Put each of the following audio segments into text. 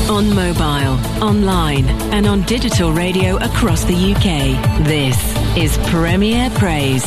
On mobile, online, and on digital radio across the UK. This is Premier Praise.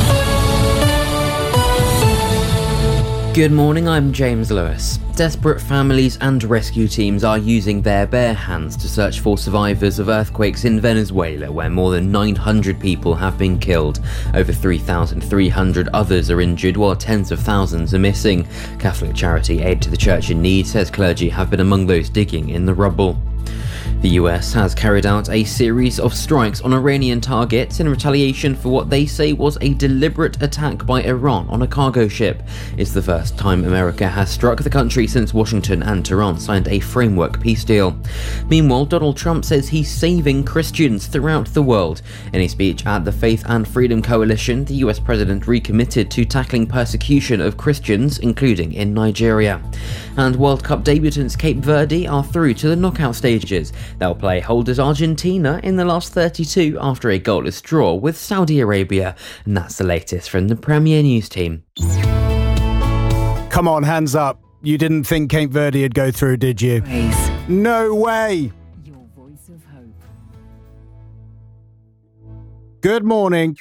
Good morning, I'm James Lewis. Desperate families and rescue teams are using their bare hands to search for survivors of earthquakes in Venezuela, where more than 900 people have been killed. Over 3,300 others are injured, while tens of thousands are missing. Catholic charity Aid to the Church in Need says clergy have been among those digging in the rubble. The US has carried out a series of strikes on Iranian targets in retaliation for what they say was a deliberate attack by Iran on a cargo ship. It's the first time America has struck the country since Washington and Tehran signed a framework peace deal. Meanwhile, Donald Trump says he's saving Christians throughout the world. In a speech at the Faith and Freedom Coalition, the US president recommitted to tackling persecution of Christians, including in Nigeria. And World Cup debutants Cape Verde are through to the knockout stages. They'll play holders Argentina in the last 32 after a goalless draw with Saudi Arabia. And that's the latest from the Premier News team. Come on, hands up. You didn't think Cape Verde would go through, did you? Praise. No way. Your voice of hope. Good morning.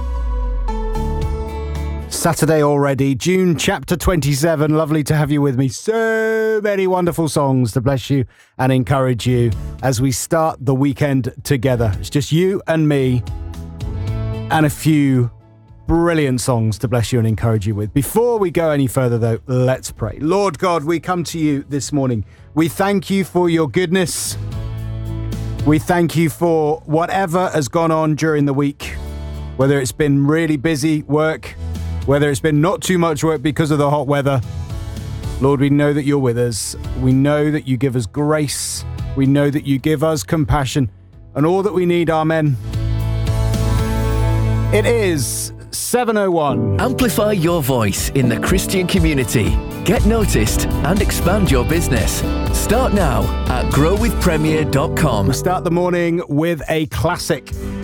Saturday already, June chapter 27. Lovely to have you with me. So many wonderful songs to bless you and encourage you as we start the weekend together. It's just you and me and a few brilliant songs to bless you and encourage you with. Before we go any further though, let's pray. Lord God, we come to you this morning. We thank you for your goodness. We thank you for whatever has gone on during the week, whether it's been really busy work, whether it's been not too much work because of the hot weather. Lord, we know that you're with us. We know that you give us grace. We know that you give us compassion and all that we need. Amen. It is 7:01. Amplify your voice in the Christian community. Get noticed and expand your business. Start now at growwithpremier.com. We start the morning with a classic.